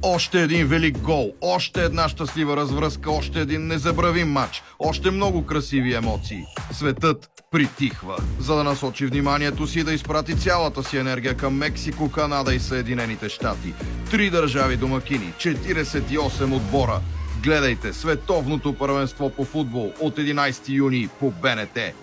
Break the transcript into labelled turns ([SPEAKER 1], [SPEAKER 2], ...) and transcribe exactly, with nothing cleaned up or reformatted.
[SPEAKER 1] Още един велик гол, още една щастлива развръзка, още един незабравим матч, още много красиви емоции. Светът притихва, за да насочи вниманието си да изпрати цялата си енергия към Мексико, Канада и Съединените щати. Три държави домакини, четиридесет и осем отбора. Гледайте световното първенство по футбол от единайсети юни по Б Н Т.